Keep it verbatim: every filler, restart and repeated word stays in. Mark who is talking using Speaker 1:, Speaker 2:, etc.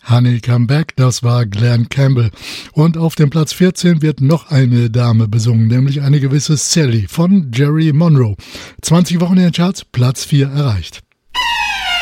Speaker 1: Honey Come Back, das war Glen Campbell. Und auf dem Platz vierzehn wird noch eine Dame besungen, nämlich eine gewisse Sally von Jerry Monroe. zwanzig Wochen in den Charts, Platz vier erreicht.